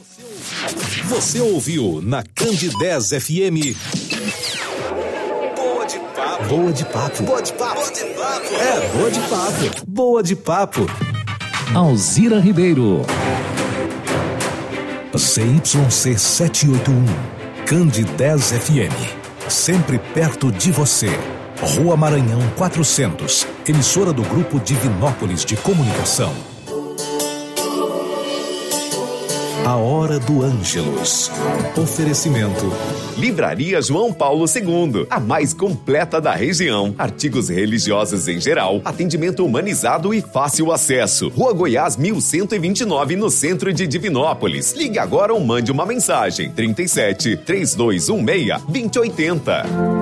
Você ouviu na Candidez FM. Boa de papo. Boa de papo. Boa de papo. Boa de papo. É, boa de papo. Boa de papo. Alzira Ribeiro. CYC 781. Candidez FM. Sempre perto de você. Rua Maranhão 400. Emissora do Grupo Divinópolis de Comunicação. A Hora do Ângelus. Oferecimento. Livraria João Paulo II, a mais completa da região. Artigos religiosos em geral, atendimento humanizado e fácil acesso. Rua Goiás 1129, no centro de Divinópolis. Ligue agora ou mande uma mensagem. 37 3216 2080.